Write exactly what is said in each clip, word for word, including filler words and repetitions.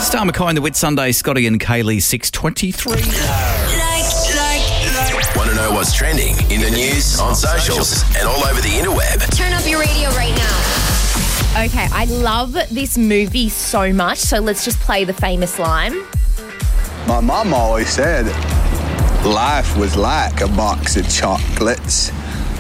Star McCoy and the Whit Sunday, Scotty and Kaylee, six twenty-three. Like, like, like. Want to know what's trending in the news, on socials, and all over the interweb? Turn up your radio right now. Okay, I love this movie so much, so let's just play the famous line. My mom always said life was like a box of chocolates.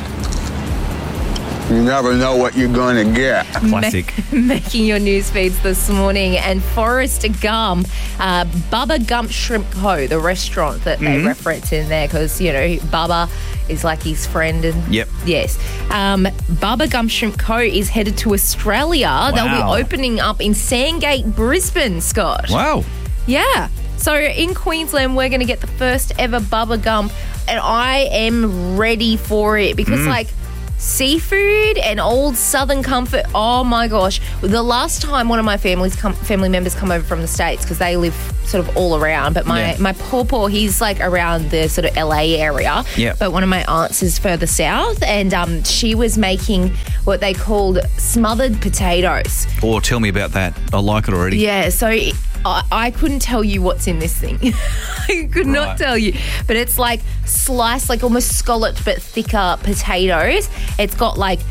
You never know what you're going to get. Classic. Ma- making your news feeds this morning. And Forrest Gump, uh, Bubba Gump Shrimp Co., the restaurant that they Mm-hmm. reference in there because, you know, Bubba is like his friend. And Yep. Yes. Um, Bubba Gump Shrimp Co. is headed to Australia. They'll Wow. be opening up in Sandgate, Brisbane, Scott. Wow. Yeah. So in Queensland, we're going to get the first ever Bubba Gump, and I am ready for it because, like, seafood and old Southern comfort. Oh my gosh! The last time one of my family's come, family members come over from the States because they live sort of all around, but my Yeah. my pawpaw, he's like around the sort of L A area. Yeah. But one of my aunts is further south, and um, she was making what they called smothered potatoes. Oh, tell me about that. I like it already. Yeah, so I, I couldn't tell you what's in this thing. I could Right. not tell you. But it's like sliced, like almost scalloped but thicker potatoes. It's got like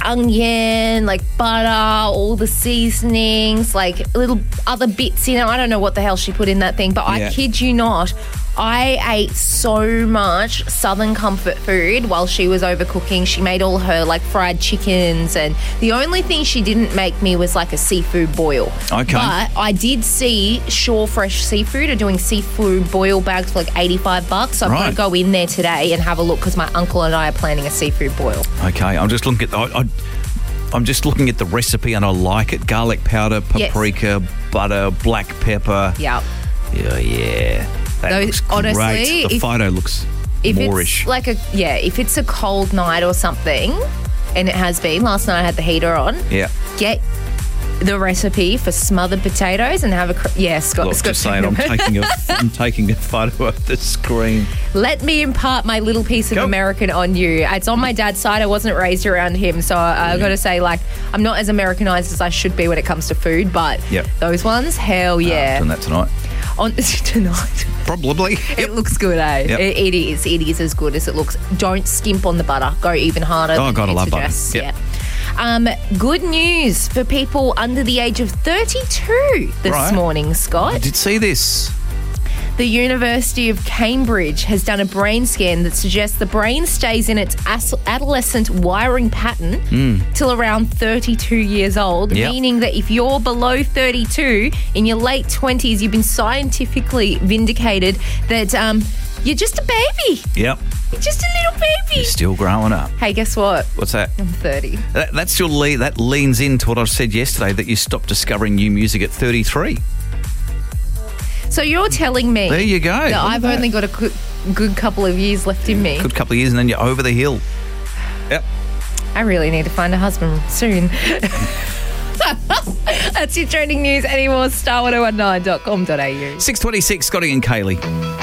onion, like butter, all the seasonings, like little other bits in it. I don't know what the hell she put in that thing, but Yeah. I kid you not, I ate so much Southern comfort food while she was over cooking. She made all her like fried chickens, and the only thing she didn't make me was like a seafood boil. Okay. But I did see Shore Fresh Seafood are doing seafood boil bags for like eighty-five bucks. So I'm going Right. to go in there today and have a look because my uncle and I are planning a seafood boil. Okay, I'm just looking at the, I, I, I'm just looking at the recipe and I like it. Garlic powder, Yes. paprika, butter, black pepper. Yeah. Yeah, yeah. That Those- looks honestly, great. The if- photo looks If moorish. it's like a, yeah, if it's a cold night or something, and it has been, last night I had the heater on, yeah. get the recipe for smothered potatoes and have a, cr- yeah, Scott. Look, Scott just saying, I'm taking a, I'm taking a photo of the screen. Let me impart my little piece of Go. American on you. It's on my dad's side. I wasn't raised around him, so I, I've got to say, like, I'm not as Americanized as I should be when it comes to food, but Yep. those ones, hell yeah. Doing that tonight. On tonight. Probably. It looks good, eh? Yep. It, it is. It is as good as it looks. Don't skimp on the butter. Go even harder. Oh, than God, I it love butter. suggests. Yep. Yeah. Um, good news for people under the age of thirty-two this Right. morning, Scott. I did see this. The University of Cambridge has done a brain scan that suggests the brain stays in its as- adolescent wiring pattern till around thirty-two years old, Yep. meaning that if you're below thirty-two, in your late twenties, you've been scientifically vindicated that um, you're just a baby. Yep. You're just a little baby. You're still growing up. Hey, guess what? What's that? I'm thirty. That, that still le- that leans into what I said yesterday, that you stopped discovering new music at thirty-three. So you're telling me There you go. that Look at I've that. only got a good, good couple of years left in me. Good couple of years and then you're over the hill. Yep. I really need to find a husband soon. That's your trending news. Any more, star ten nineteen dot com dot a u. six twenty-six, Scotty and Kaylee.